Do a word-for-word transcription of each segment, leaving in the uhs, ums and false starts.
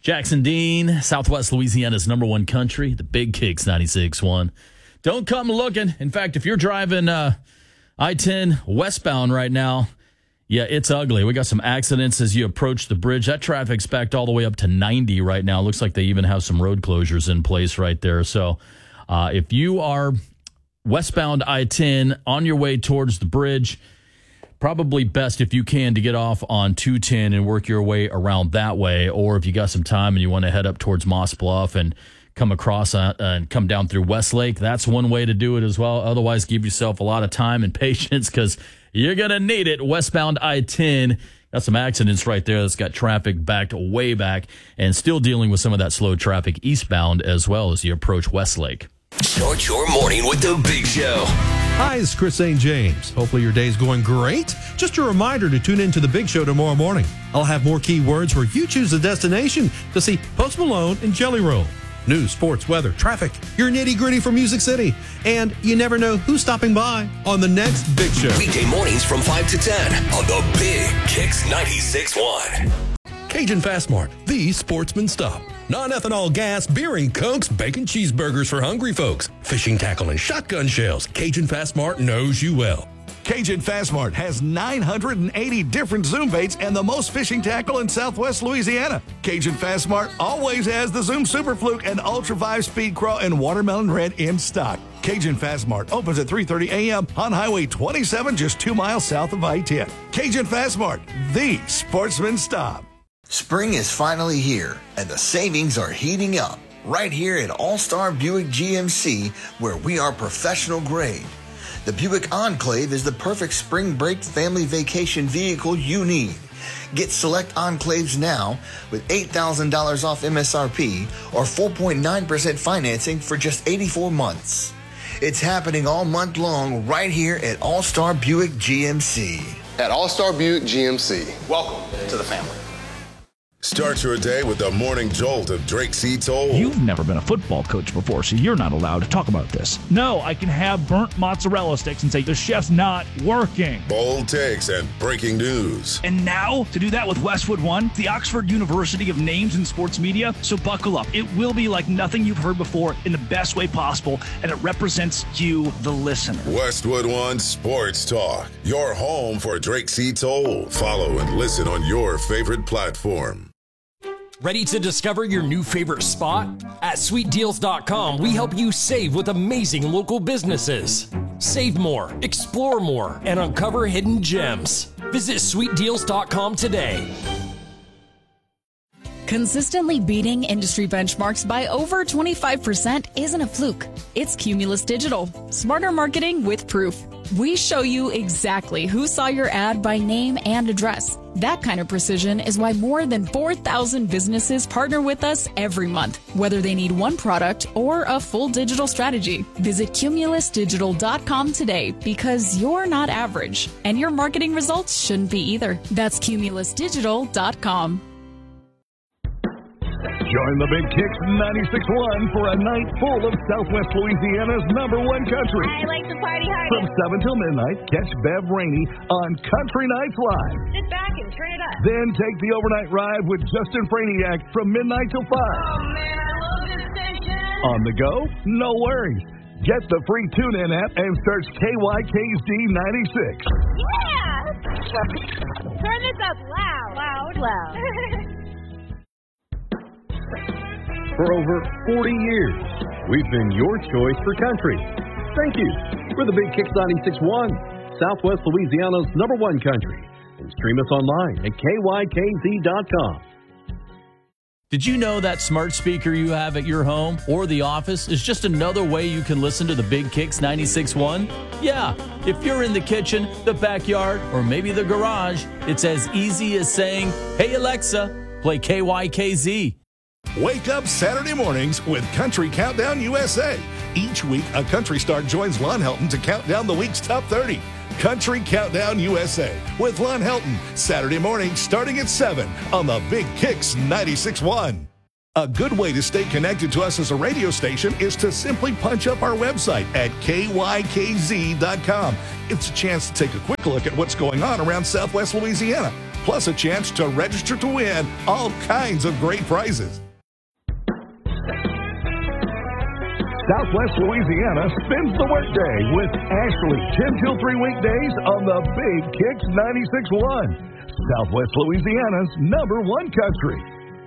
Jackson Dean, Southwest Louisiana's number one country, the Big Kicks ninety-six point one. Don't come looking. In fact, if you're driving uh, I ten westbound right now, yeah, it's ugly. We got some accidents as you approach the bridge. That traffic's backed all the way up to ninety right now. Looks like they even have some road closures in place right there. So uh, if you are westbound I ten on your way towards the bridge, probably best if you can to get off on two ten and work your way around that way. Or if you got some time and you want to head up towards Moss Bluff and come across uh, and come down through Westlake, that's one way to do it as well. Otherwise, give yourself a lot of time and patience because you're going to need it. Westbound I ten, got some accidents right there that's got traffic backed way back and still dealing with some of that slow traffic eastbound as well as you approach Westlake. Start your morning with the Big Show. Hi, it's Chris Saint James. Hopefully your day's going great. Just a reminder to tune in to the Big Show tomorrow morning. I'll have more keywords where you choose a destination to see Post Malone and Jelly Roll. News, sports, weather, traffic, your nitty-gritty from Music City. And you never know who's stopping by on the next Big Show. Weekday mornings from five to ten on the Big Kicks ninety-six point one. Cajun Fast Mart, the sportsman stop. Non-ethanol gas, beer and cokes, bacon cheeseburgers for hungry folks, fishing tackle and shotgun shells. Cajun Fast Mart knows you well. Cajun Fast Mart has nine hundred eighty different Zoom baits and the most fishing tackle in Southwest Louisiana. Cajun Fast Mart always has the Zoom Super Fluke and Ultra five Speed Craw and Watermelon Red in stock. Cajun Fast Mart opens at three thirty a.m. on Highway twenty-seven, just two miles south of I ten. Cajun Fast Mart, the sportsman stop. Spring is finally here, and the savings are heating up right here at All-Star Buick G M C, where we are professional grade. The Buick Enclave is the perfect spring break family vacation vehicle you need. Get select Enclaves now with eight thousand dollars off M S R P or four point nine percent financing for just eighty-four months. It's happening all month long right here at All-Star Buick G M C. At All-Star Buick G M C. Welcome to the family. Start your day with the morning jolt of Drake C. Toll. You've never been a football coach before, so you're not allowed to talk about this. No, I can have burnt mozzarella sticks and say the chef's not working. Bold takes and breaking news. And now, to do that with Westwood One, the Oxford University of Names in Sports Media, so buckle up. It will be like nothing you've heard before in the best way possible, and it represents you, the listener. Westwood One Sports Talk, your home for Drake C. Toll. Follow and listen on your favorite platform. Ready to discover your new favorite spot? At sweet deals dot com, we help you save with amazing local businesses. Save more, explore more, and uncover hidden gems. Visit sweet deals dot com today. Consistently beating industry benchmarks by over twenty-five percent isn't a fluke. It's Cumulus Digital. Smarter marketing with proof. We show you exactly who saw your ad by name and address. That kind of precision is why more than four thousand businesses partner with us every month, whether they need one product or a full digital strategy. Visit Cumulus Digital dot com today because you're not average, and your marketing results shouldn't be either. That's Cumulus Digital dot com. Join the Big Kicks ninety-six point one for a night full of Southwest Louisiana's number one country. I like to party hard. From seven till midnight, catch Bev Rainey on Country Nights Live. Sit back and turn it up. Then take the overnight ride with Justin Franiak from midnight till five. Oh, man, I love this station. On the go? No worries. Get the free TuneIn app and search K Y K Z ninety-six. Yeah! Turn this up loud. Loud. Loud. For over forty years, we've been your choice for country. Thank you. We're the Big Kicks ninety-six point one, Southwest Louisiana's number one country. And stream us online at K Y K Z dot com. Did you know that smart speaker you have at your home or the office is just another way you can listen to the Big Kicks ninety-six point one? Yeah, if you're in the kitchen, the backyard, or maybe the garage, it's as easy as saying, "Hey Alexa, play K Y K Z." Wake up Saturday mornings with Country Countdown U S A. Each week, a country star joins Lon Helton to count down the week's top thirty. Country Countdown U S A with Lon Helton, Saturday morning starting at seven on the Big Kicks ninety-six point one. A good way to stay connected to us as a radio station is to simply punch up our website at K Y K Z dot com. It's a chance to take a quick look at what's going on around Southwest Louisiana. plus a chance to register to win all kinds of great prizes. Southwest Louisiana spends the workday with Ashley, ten till three weekdays on the Big Kicks ninety-six point one. Southwest Louisiana's number one country.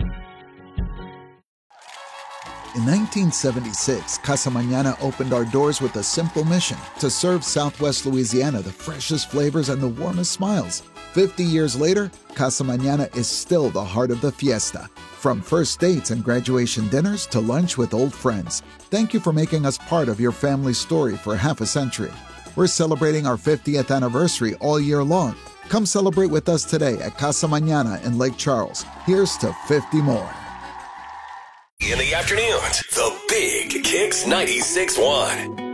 In nineteen seventy-six, Casa Mañana opened our doors with a simple mission to serve Southwest Louisiana the freshest flavors and the warmest smiles. fifty years later, Casa Mañana is still the heart of the fiesta. From first dates and graduation dinners to lunch with old friends. Thank you for making us part of your family story for half a century. We're celebrating our fiftieth anniversary all year long. Come celebrate with us today at Casa Mañana in Lake Charles. Here's to fifty more. In the afternoons, the Big Kicks ninety-six point one.